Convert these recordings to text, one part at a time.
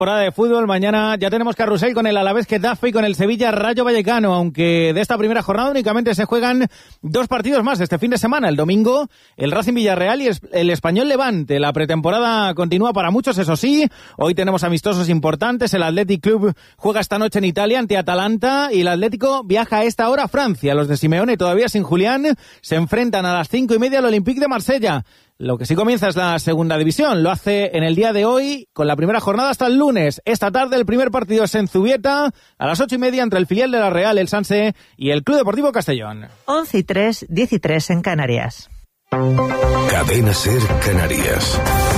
Temporada de fútbol, mañana ya tenemos carrusel con el Alavés Getafe y con el Sevilla Rayo Vallecano, aunque de esta primera jornada únicamente se juegan 2 partidos más este fin de semana. El domingo, el Racing Villarreal y el Español Levante. La pretemporada continúa para muchos, eso sí. Hoy tenemos amistosos importantes. El Athletic Club juega esta noche en Italia ante Atalanta y el Atlético viaja a esta hora a Francia. Los de Simeone, todavía sin Julián, se enfrentan a las 5:30 al Olympique de Marsella. Lo que sí comienza es la segunda división. Lo hace en el día de hoy con la primera jornada hasta el lunes. Esta tarde el primer partido es en Zubieta a las 8:30 entre el filial de la Real, el Sanse, y el Club Deportivo Castellón. 11:03, 13 en Canarias. Cadena SER Canarias.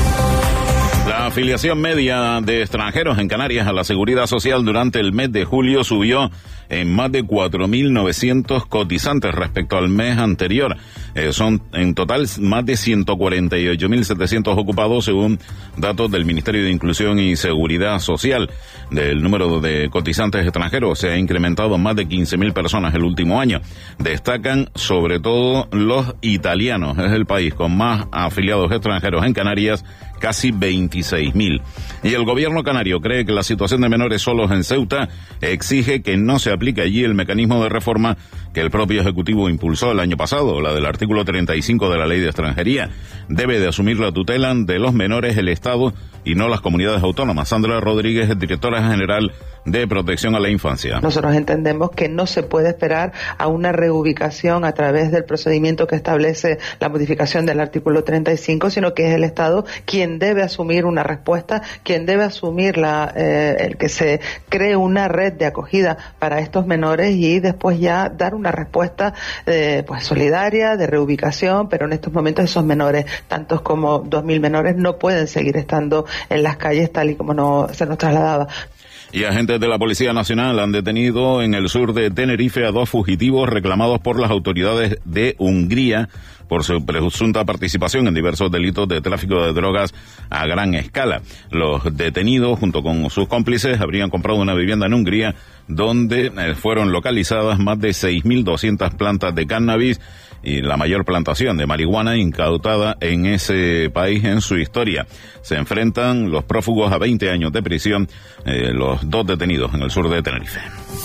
La afiliación media de extranjeros en Canarias a la Seguridad Social durante el mes de julio subió en más de 4.900 cotizantes respecto al mes anterior. Son en total más de 148.700 ocupados según datos del Ministerio de Inclusión y Seguridad Social. Del número de cotizantes extranjeros se ha incrementado más de 15.000 personas el último año. Destacan sobre todo los italianos. Es el país con más afiliados extranjeros en Canarias, casi 26.000. Y el gobierno canario cree que la situación de menores solos en Ceuta exige que no se aplique allí el mecanismo de reforma que el propio Ejecutivo impulsó el año pasado, la del artículo 35 de la Ley de Extranjería. Debe de asumir la tutela de los menores el Estado y no las comunidades autónomas. Sandra Rodríguez, directora general de Protección a la Infancia. Nosotros entendemos que no se puede esperar a una reubicación a través del procedimiento que establece la modificación del artículo 35, sino que es el Estado quien debe asumir una respuesta, quien debe asumir el que se cree una red de acogida para estos menores y después ya dar una respuesta pues solidaria, de reubicación, pero en estos momentos esos menores, tantos como 2.000 menores, no pueden seguir estando en las calles tal y como se nos trasladaba. Y agentes de la Policía Nacional han detenido en el sur de Tenerife a 2 fugitivos reclamados por las autoridades de Hungría por su presunta participación en diversos delitos de tráfico de drogas a gran escala. Los detenidos, junto con sus cómplices, habrían comprado una vivienda en Hungría donde fueron localizadas más de 6.200 plantas de cannabis y la mayor plantación de marihuana incautada en ese país en su historia. Se enfrentan los prófugos a 20 años de prisión, los 2 detenidos en el sur de Tenerife.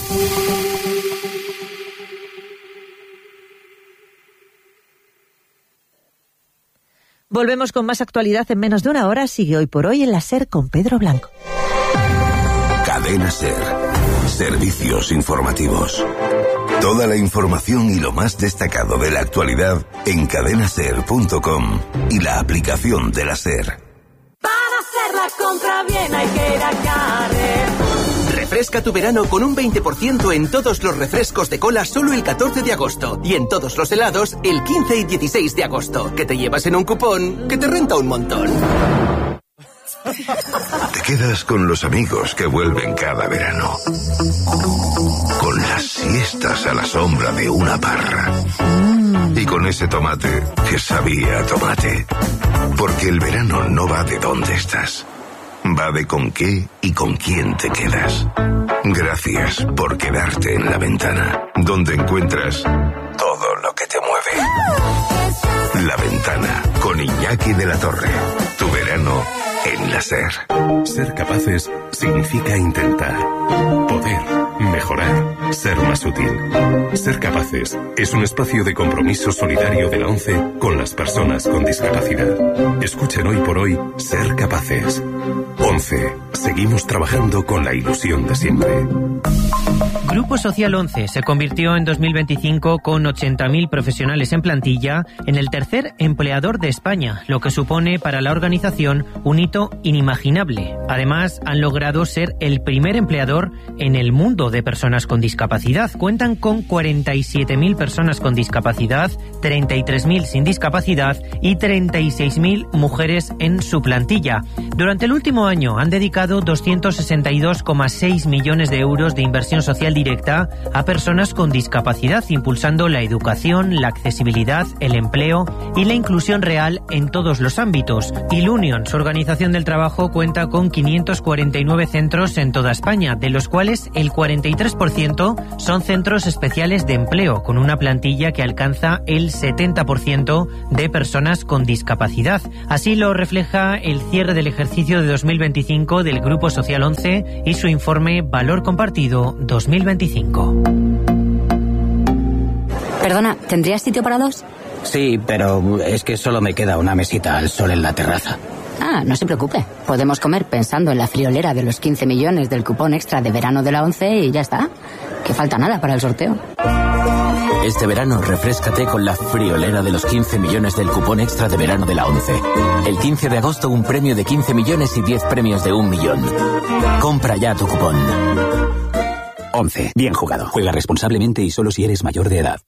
Volvemos con más actualidad en menos de una hora. Sigue Hoy por Hoy en la SER con Pedro Blanco. Cadena SER. Servicios informativos. Toda la información y lo más destacado de la actualidad en cadenaser.com y la aplicación de la SER. Para hacer la compra bien hay que ir a Carrefour. Refresca tu verano con un 20% en todos los refrescos de cola solo el 14 de agosto y en todos los helados el 15 y 16 de agosto, que te llevas en un cupón que te renta un montón. Te quedas con los amigos que vuelven cada verano. Con las siestas a la sombra de una parra. Y con ese tomate que sabía a tomate. Porque el verano no va de dónde estás. Va de con qué y con quién te quedas. Gracias por quedarte en La Ventana, donde encuentras todo lo que te mueve. La Ventana, con Iñaki de la Torre. Tu verano en la SER. Ser capaces significa intentar, poder, mejorar, ser más útil. Ser capaces es un espacio de compromiso solidario de la ONCE con las personas con discapacidad. Escuchen Hoy por Hoy Ser Capaces. ONCE. Seguimos trabajando con la ilusión de siempre. Grupo Social 11 se convirtió en 2025 con 80.000 profesionales en plantilla en el tercer empleador de España, lo que supone para la organización un hito inimaginable. Además, han logrado ser el primer empleador en el mundo de personas con discapacidad. Cuentan con 47.000 personas con discapacidad, 33.000 sin discapacidad y 36.000 mujeres en su plantilla. Durante el último año han dedicado 262,6 millones de euros de inversión social directa a personas con discapacidad, impulsando la educación, la accesibilidad, el empleo y la inclusión real en todos los ámbitos. Ilunion, su organización del trabajo, cuenta con 549 centros en toda España, de los cuales el 43% son centros especiales de empleo, con una plantilla que alcanza el 70% de personas con discapacidad. Así lo refleja el cierre del ejercicio de 2025 del Grupo Social 11 y su informe Valor Compartido 2025. Perdona, ¿tendrías sitio para dos? Sí, pero es que solo me queda una mesita al sol en la terraza. Ah, no se preocupe. Podemos comer pensando en la friolera de los 15 millones del cupón extra de verano de la 11 y ya está. Que falta nada para el sorteo. Este verano refréscate con la friolera de los 15 millones del cupón extra de verano de la 11. El 15 de agosto un premio de 15 millones y 10 premios de 1 millón. Compra ya tu cupón. 11. Bien jugado. Juega responsablemente y solo si eres mayor de edad.